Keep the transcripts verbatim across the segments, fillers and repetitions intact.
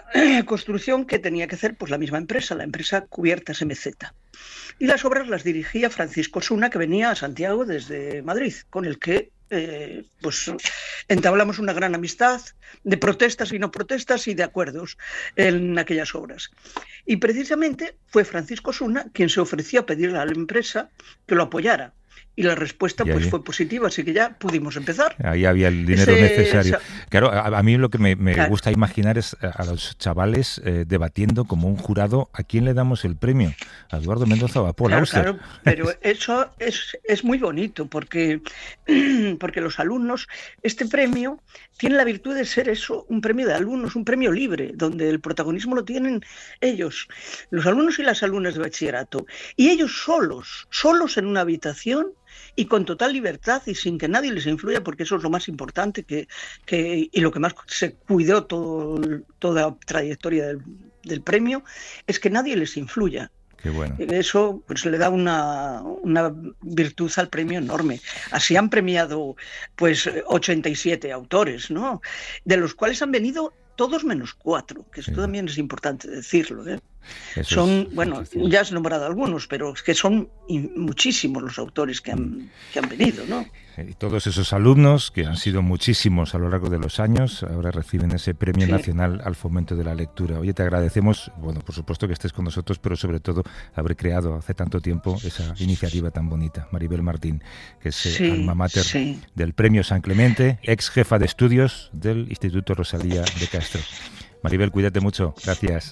eh, construcción que tenía que hacer pues la misma empresa, la empresa Cubiertas M Z. Y las obras las dirigía Francisco Osuna, que venía a Santiago desde Madrid, con el que eh, pues entablamos una gran amistad de protestas y no protestas y de acuerdos en aquellas obras. Y precisamente fue Francisco Osuna quien se ofreció a pedirle a la empresa que lo apoyara. Y la respuesta pues fue positiva, así que ya pudimos empezar. Ahí había el dinero Ese, necesario. Esa... Claro, a, a mí lo que me, me claro. gusta imaginar es a, a los chavales eh, debatiendo como un jurado a quién le damos el premio. A Eduardo Mendoza o a Paul claro, Auster. Claro, pero eso es, es muy bonito porque, porque los alumnos, este premio tiene la virtud de ser eso, un premio de alumnos, un premio libre, donde el protagonismo lo tienen ellos, los alumnos y las alumnas de bachillerato. Y ellos solos, solos en una habitación, y con total libertad y sin que nadie les influya, porque eso es lo más importante que, que, y lo que más se cuidó todo, toda la trayectoria del, del premio, es que nadie les influya. Qué bueno. Eso pues le da una, una virtud al premio enorme. Así han premiado pues ochenta y siete autores, ¿no? De los cuales han venido todos menos cuatro, que esto sí. también es importante decirlo, ¿eh? Eso son, es, bueno, sí. ya has nombrado algunos, pero es que son muchísimos los autores que han, que han venido, ¿no? Y todos esos alumnos, que han sido muchísimos a lo largo de los años, ahora reciben ese Premio sí. Nacional al Fomento de la Lectura. Oye, te agradecemos, bueno, por supuesto que estés con nosotros, pero sobre todo haber creado hace tanto tiempo esa iniciativa tan bonita. Maribel Martín, que es sí, alma mater sí. del Premio San Clemente, ex jefa de estudios del Instituto Rosalía de Castro. Maribel, cuídate mucho. Gracias.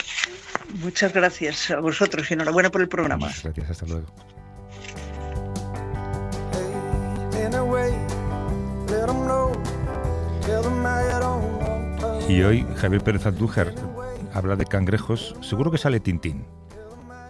Muchas gracias a vosotros y enhorabuena por el programa. Muchas gracias, hasta luego. Y hoy Javier Pérez Andújar habla de cangrejos, seguro que sale Tintín.